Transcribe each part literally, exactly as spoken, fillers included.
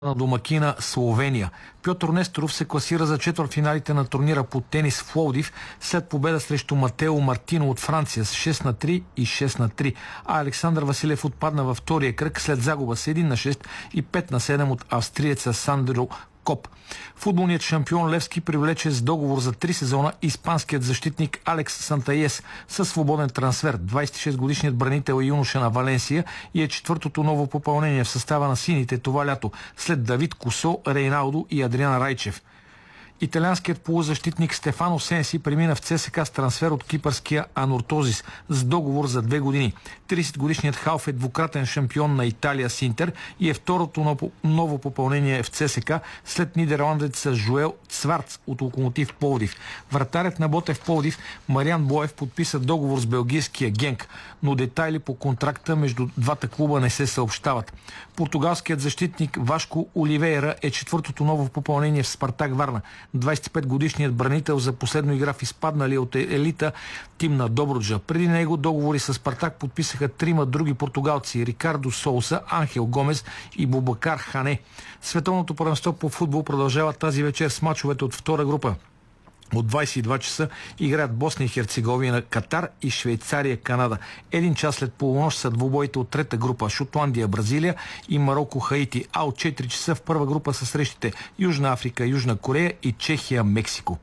на домакина Словения. Пьотър Несторов се класира за четвъртфиналите на турнира по тенис в Пловдив след победа срещу Матео Мартино от Франция с шест на три и шест на три, а Александър Василев отпадна във втория кръг след загуба с едно на шест и пет на седем от австриеца Сандро Коп. Футболният шампион Левски привлече с договор за три сезона испанският защитник Алекс Сантаес със свободен трансфер. двадесет и шест годишният бранител е юноша на Валенсия и е четвъртото ново попълнение в състава на сините това лято, след Давид Косо, Рейналдо и Адриан Райчев. Италианският полузащитник Стефано Сенси премина в ЦСКА с трансфер от кипърския Анортозис с договор за две години. тридесетгодишният халф е двукратен шампион на Италия с Интер и е второто ново попълнение в ЦСКА след нидерландеца Жуел Цварц от Локомотив Пловдив. Вратарят на Ботев Пловдив Мариан Боев подписа договор с белгийския Генк, но детайли по контракта между двата клуба не се съобщават. Португалският защитник Вашко Оливейра е четвъртото ново попълнение в Спартак Варна. двадесет и пет годишният бранител за последно игра в изпаднали от елита тим на Добруджа. Преди него договори с Спартак подписаха трима други португалци: Рикардо Соуса, Анхел Гомес и Бубакар Хане. Световното първенство по футбол продължава тази вечер с мачовете от втора група. От двадесет и два часа играят Босна и Херцеговина, Катар и Швейцария, Канада. Един час след полунощ са двубоите от трета група: Шотландия, Бразилия и Мароко, Хаити. А от четири часа в първа група са срещите Южна Африка, Южна Корея и Чехия, Мексико.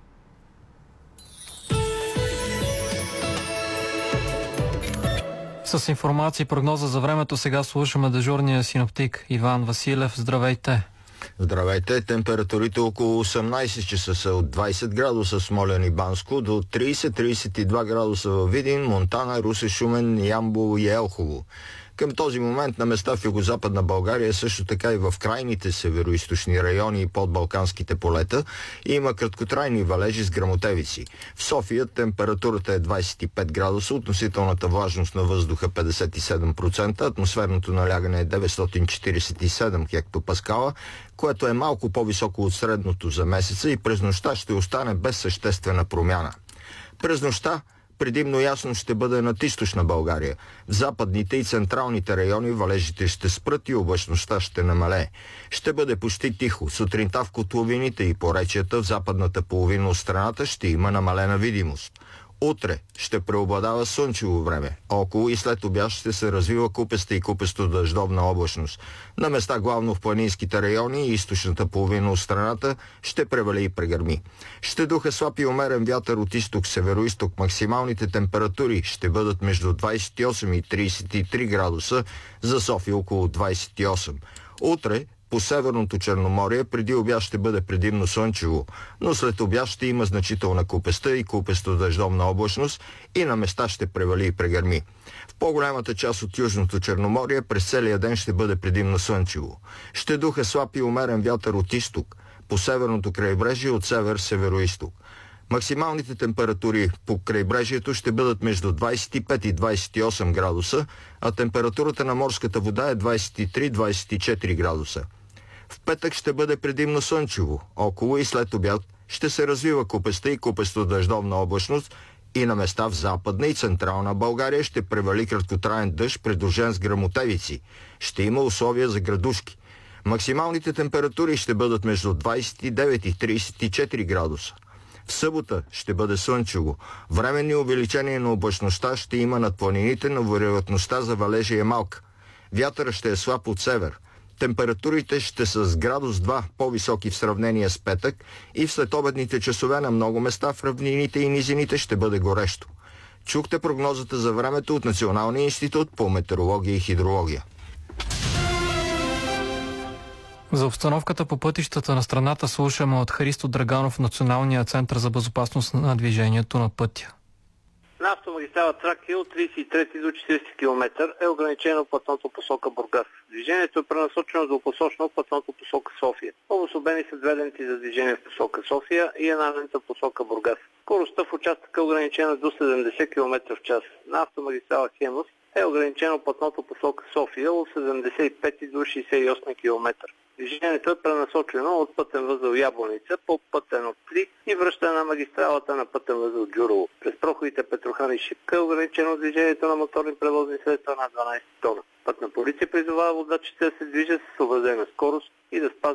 С информация и прогноза за времето сега слушаме дежурния синоптик Иван Василев. Здравейте! Здравейте! Температурите около осемнадесет часа са от двадесет градуса в Смолян и Банско до тридесет до тридесет и два градуса във Видин, Монтана, Русе, Шумен, Ямбол и Елхово. Към този момент на места в югозападна България, също така и в крайните североизточни райони и подбалканските полета, има краткотрайни валежи с гръмотевици. В София температурата е двадесет и пет градуса, относителната влажност на въздуха петдесет и седем процента, атмосферното налягане е деветстотин четиридесет и седем хектопаскала, което е малко по-високо от средното за месеца и през нощта ще остане без съществена промяна. През нощта предимно ясно ще бъде над източна България. В западните и централните райони валежите ще спрат и облачността ще намалее. Ще бъде почти тихо. Сутринта в котловините и поречията в западната половина от страната ще има намалена видимост. Утре ще преобладава слънчево време. Около и след обяд ще се развива купеста и купесто дъждовна облачност. На места главно в планинските райони и източната половина от страната ще превали и прегърми. Ще духа слаб и умерен вятър от изток-североизток. Максималните температури ще бъдат между двадесет и осем и тридесет и три градуса, за София около двадесет и осем. Утре по Северното Черноморие преди обяд ще бъде предимно слънчево, но след обяд ще има значителна купеста и купесто дъждовна облачност и на места ще превали и прегърми. В по-голямата част от Южното Черноморие през целия ден ще бъде предимно слънчево. Ще духа слаб и умерен вятър от изток, по северното крайбрежие от север-североизток. Максималните температури по крайбрежието ще бъдат между двадесет и пет и двадесет и осем градуса, а температурата на морската вода е двадесет и три до двадесет и четири градуса. В петък ще бъде предимно слънчево. Около и след обяд ще се развива купеста и купесто дъждовна облачност и на места в Западна и Централна България ще превали краткотраен дъжд, придружен с гръмотевици. Ще има условия за градушки. Максималните температури ще бъдат между двадесет и девет и тридесет и четири градуса. В събота ще бъде слънчево. Временни увеличения на облачността ще има над планините, но вероятността за валежи е малка. Вятърът ще е слаб от север. Температурите ще са с градус два по-високи в сравнение с петък и в следобедните часове на много места в равнините и низините ще бъде горещо. Чухте прогнозата за времето от Националния институт по метеорология и хидрология. За обстановката по пътищата на страната слушаме от Христо Драганов, Националния център за безопасност на движението на пътя. На автомагистрала Тракия от тридесет и трети до четиридесети километър е ограничено платното посока Бургас. Движението е пренасочено двупосочно в платното посока София. Обособени са две ленти за движение в посока София и една лента в посока Бургас. Скоростта в участъка е ограничена до седемдесет километра в час. На автомагистрала Хемус е ограничено платното посока София от седемдесет и пети до шейсет и осми километър. Движението е пренасочено от пътен възел Ябланица по пътен от три и връщане на магистралата на пътен възел Джурово. През проходите Петрохан и Шипка е ограничено движението на моторни превозни средства на дванадесет тона. Пътна полиция призовава водачите да се движат с съобразена скорост и да спазват